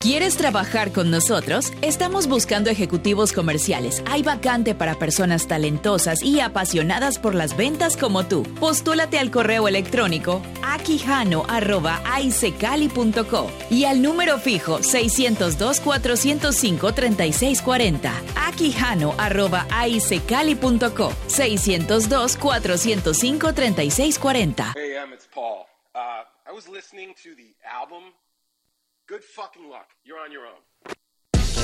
¿Quieres trabajar con nosotros? Estamos buscando ejecutivos comerciales. Hay vacante para personas talentosas y apasionadas por las ventas como tú. Postúlate al correo electrónico aquijano@aicecali.co y al número fijo 602-405-3640. aquijano@aicecali.co 602-405-3640. Hey, it's Paul. I was listening to the album. Good fucking luck. You're on your own.